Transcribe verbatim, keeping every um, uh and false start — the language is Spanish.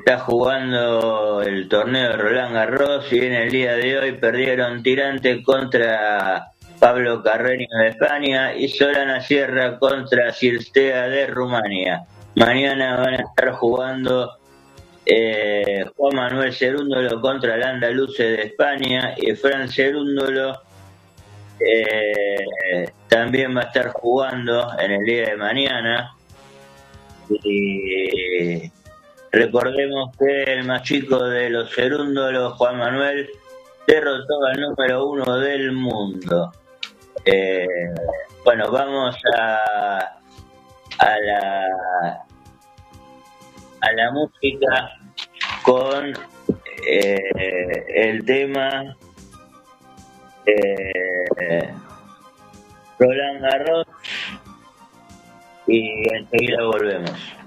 está jugando el torneo de Roland Garros y en el día de hoy perdieron Tirante contra Pablo Carreño de España y Solana Sierra contra Cirstea de Rumania. Mañana van a estar jugando eh, Juan Manuel Cerúndolo contra el Andaluce de España y Fran Cerúndolo eh, también va a estar jugando en el día de mañana. Y recordemos que el más chico de los Cerúndolos, Juan Manuel, derrotó al número uno del mundo. Eh, bueno, vamos a, a la a la música con eh, el tema eh, Roland Garros y enseguida volvemos.